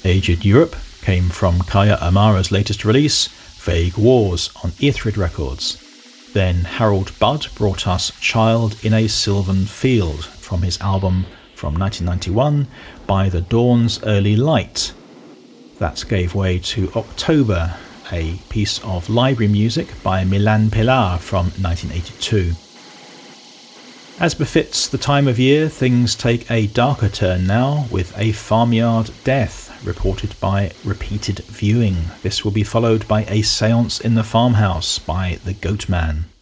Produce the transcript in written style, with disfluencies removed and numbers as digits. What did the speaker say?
Aged Europe came from Kaya Amara's latest release, Vague Wars, on Earthrid Records. Then Harold Budd brought us Child in a Sylvan Field from his album from 1991, By the Dawn's Early Light. That gave way to October, a piece of library music by Milan Pilar from 1982. As befits the time of year, things take a darker turn now, with a farmyard death reported by Repeated Viewing. This will be followed by a seance in the farmhouse by the Goatman.